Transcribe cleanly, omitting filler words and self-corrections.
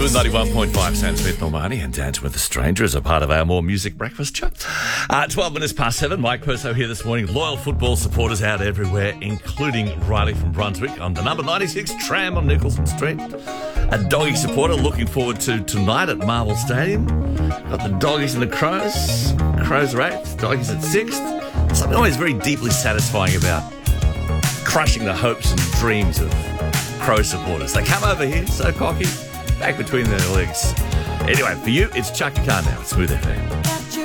Smooth 91.5, Sam Smith, Normani and Dance with a Stranger as a part of our More Music Breakfast chat. 12 minutes past 7, Mike Perso here this morning. Loyal football supporters out everywhere, including Riley from Brunswick on the number 96 tram on Nicholson Street. A doggy supporter looking forward to tonight at Marvel Stadium. Got the doggies and the crows. Crows are 8th, doggies at 6th. Something always very deeply satisfying about crushing the hopes and dreams of Crow supporters. They come over here so cocky, back between their legs. Anyway, for you, it's Chaka Khan now. It's Smooth FM.